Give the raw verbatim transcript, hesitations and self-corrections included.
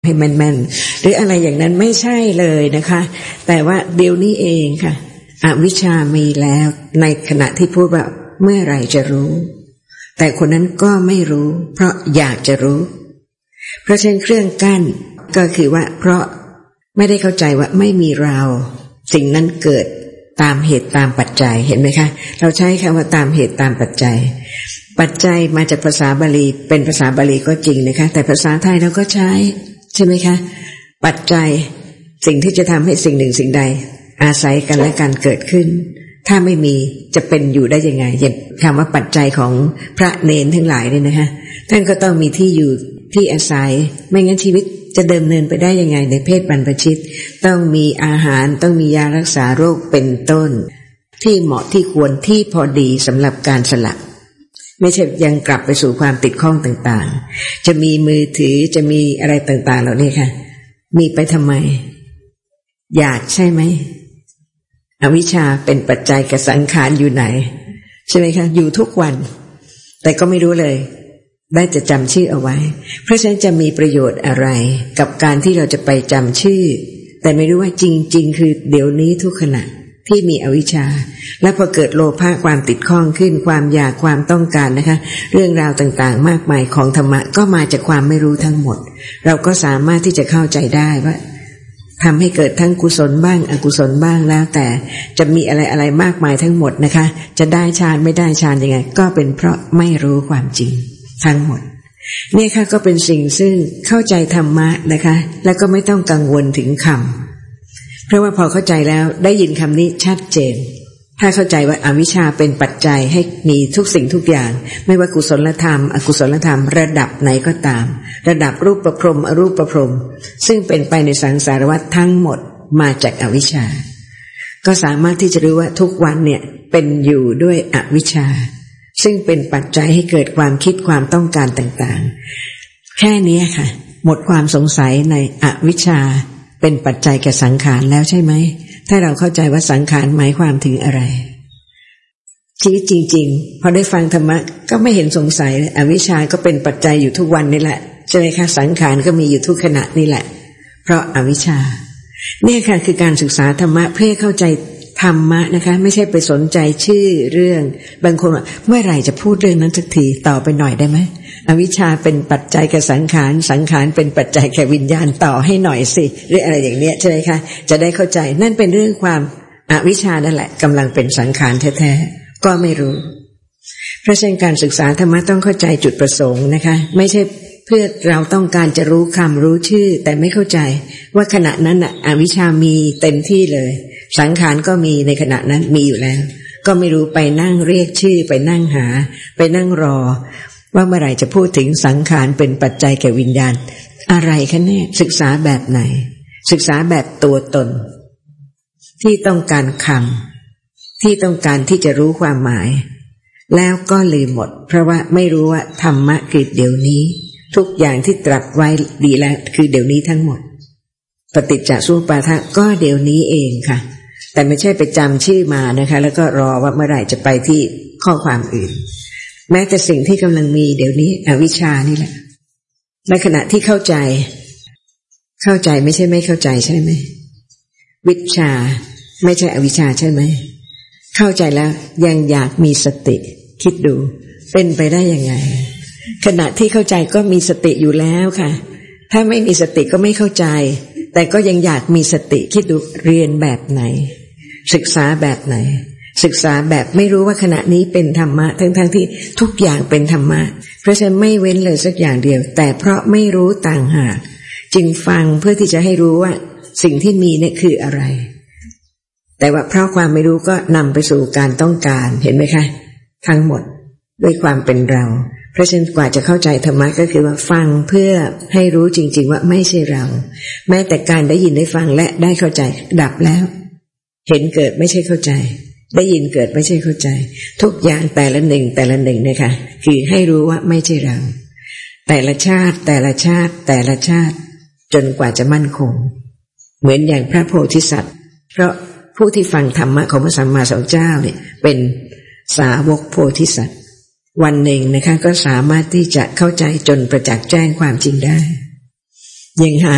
ให้แม่นๆหรืออะไรอย่างนั้นไม่ใช่เลยนะคะแต่ว่าเดี๋ยวนี้เองค่ะอวิชชามีแล้วในขณะที่พูดว่าเมื่อไหร่จะรู้แต่คนนั้นก็ไม่รู้เพราะอยากจะรู้เพราะฉะนั้นเครื่องกั้นก็คือว่าเพราะไม่ได้เข้าใจว่าไม่มีเราสิ่งนั้นเกิดตามเหตุตามปัจจัยเห็นไหมคะเราใช้คำว่าตามเหตุตามปัจจัยปัจจัยมาจากภาษาบาลีเป็นภาษาบาลีก็จริงนะคะแต่ภาษาไทยเราก็ใช้ใช่ไหมคะปัจจัยสิ่งที่จะทำให้สิ่งหนึ่งสิ่งใดอาศัยกันและการเกิดขึ้นถ้าไม่มีจะเป็นอยู่ได้ยังไงอย่างคำว่าปัจจัยของพระเนรทั้งหลายเนี่ยนะคะท่านก็ต้องมีที่อยู่ที่อาศัยไม่งั้นชีวิตจะเดิมเนินไปได้ยังไงในเพศบรรพชิตต้องมีอาหารต้องมียารักษาโรคเป็นต้นที่เหมาะที่ควรที่พอดีสำหรับการสละไม่ใช่ยังกลับไปสู่ความติดข้องต่างๆจะมีมือถือจะมีอะไรต่างๆเหล่านี้ค่ะมีไปทำไมอยากใช่ไหมอวิชชาเป็นปัจจัยกับสังขารอยู่ไหนใช่ไหมคะอยู่ทุกวันแต่ก็ไม่รู้เลยได้จะจำชื่อเอาไว้เพราะฉะนั้นจะมีประโยชน์อะไรกับการที่เราจะไปจำชื่อแต่ไม่รู้ว่าจริงๆคือเดี๋ยวนี้ทุกขณะที่มีอวิชชาและพอเกิดโลภะความติดข้องขึ้นความอยากความต้องการนะคะเรื่องราวต่างๆมากมายของธรรมะก็มาจากความไม่รู้ทั้งหมดเราก็สามารถที่จะเข้าใจได้ว่าทำให้เกิดทั้งกุศลบ้างอกุศลบ้างแล้วแต่จะมีอะไรอะไรมากมายทั้งหมดนะคะจะได้ฌานไม่ได้ฌานยังไงก็เป็นเพราะไม่รู้ความจริงทั้งหมดนี่ค่ะก็เป็นสิ่งซึ่งเข้าใจธรรมะนะคะแล้วก็ไม่ต้องกังวลถึงคำเพราะว่าพอเข้าใจแล้วได้ยินคำนี้ชัดเจนถ้าเข้าใจว่าอวิชชาเป็นปัจจัยให้มีทุกสิ่งทุกอย่างไม่ว่ากุศลธรรมอกุศลธรรมระดับไหนก็ตามระดับรูปประพรหมอรูปประพรหมซึ่งเป็นไปในสังสารวัฏทั้งหมดมาจากอวิชชาก็สามารถที่จะรู้ว่าทุกวันเนี่ยเป็นอยู่ด้วยอวิชชาซึ่งเป็นปัจจัยให้เกิดความคิดความต้องการต่างๆแค่นี้ค่ะหมดความสงสัยในอวิชชาเป็นปัจจัยแก่สังขารแล้วใช่ไหมถ้าเราเข้าใจว่าสังขารหมายความถึงอะไรชีวิตจริงๆพอได้ฟังธรรมะก็ไม่เห็นสงสัยอวิชชาก็เป็นปัจจัยอยู่ทุกวันนี่แหละใช่ไหมคะสังขารก็มีอยู่ทุกขณะนี่แหละเพราะอวิชชาเนี่ยค่ะคือการศึกษาธรรมะเพื่อเข้าใจธรรมะนะคะไม่ใช่ไปสนใจชื่อเรื่องบางคนว่าเมื่อไหร่จะพูดเรื่องนั้นสักทีต่อไปหน่อยได้ไหมอวิชชาเป็นปัจจัยแก่สังขารสังขารเป็นปัจจัยแก่วิญญาณต่อให้หน่อยสิหรืออะไรอย่างเนี้ยใช่ไหมคะจะได้เข้าใจนั่นเป็นเรื่องความอวิชชานั่นแหละกำลังเป็นสังขารแท้ๆก็ไม่รู้เพราะฉะนั้นการศึกษาธรรมะต้องเข้าใจจุดประสงค์นะคะไม่ใช่เพื่อเราต้องการจะรู้คำรู้ชื่อแต่ไม่เข้าใจว่าขณะนั้นน่ะอวิชชามีเต็มที่เลยสังขารก็มีในขณะนั้นมีอยู่แล้วก็ไม่รู้ไปนั่งเรียกชื่อไปนั่งหาไปนั่งรอว่าเมื่อไหร่จะพูดถึงสังขารเป็นปัจจัยแก่วิญญาณอะไรคะเนี่ยศึกษาแบบไหนศึกษาแบบตัวตนที่ต้องการคำที่ต้องการที่จะรู้ความหมายแล้วก็ลืมหมดเพราะว่าไม่รู้ว่าธรรมะคือเดี๋ยวนี้ทุกอย่างที่ตรัสไว้ดีแล้วคือเดี๋ยวนี้ทั้งหมดปฏิจจสมุปบาทก็เดี๋ยวนี้เองค่ะแต่ไม่ใช่ไปจำชื่อมานะคะแล้วก็รอว่าเมื่อไหร่จะไปที่ข้อความอื่นแม้แต่สิ่งที่กำลังมีเดี๋ยวนี้อวิชชานี่แหละในขณะที่เข้าใจเข้าใจไม่ใช่ไม่เข้าใจใช่ไหมวิชชาไม่ใช่อวิชชาใช่ไหมเข้าใจแล้วยังอยากมีสติคิดดูเป็นไปได้ยังไงขณะที่เข้าใจก็มีสติอยู่แล้วค่ะถ้าไม่มีสติก็ไม่เข้าใจแต่ก็ยังอยากมีสติคิดดูเรียนแบบไหนศึกษาแบบไหนศึกษาแบบไม่รู้ว่าขณะนี้เป็นธรรมะทั้งๆ ท, ที่ทุกอย่างเป็นธรรมะเพราะฉะนั้นไม่เว้นเลยสักอย่างเดียวแต่เพราะไม่รู้ต่างหากจึงฟังเพื่อที่จะให้รู้ว่าสิ่งที่มีเนี่ยคืออะไรแต่ว่าเพราะความไม่รู้ก็นำไปสู่การต้องการเห็นไหมคะทั้งหมดด้วยความเป็นเราเพราะฉะนั้นกว่าจะเข้าใจธรรมะก็คือว่าฟังเพื่อให้รู้จริงๆว่าไม่ใช่เราแม้แต่การได้ยินได้ฟังและได้เข้าใจดับแล้วเห็นเกิดไม่ใช่เข้าใจได้ยินเกิดไม่ใช่เข้าใจทุกอย่างแต่ละหนึ่งแต่ละหนึ่งนะคะคือให้รู้ว่าไม่ใช่เราแต่ละชาติแต่ละชาติแต่ละชาติจนกว่าจะมั่นคงเหมือนอย่างพระโพธิสัตว์เพราะผู้ที่ฟังธรรมะของพระสัมมาสัมพุทธเจ้าเนี่ยเป็นสาวกโพธิสัตว์วันหนึ่งนะคะก็สามารถที่จะเข้าใจจนประจักษ์แจ้งความจริงได้ยังหา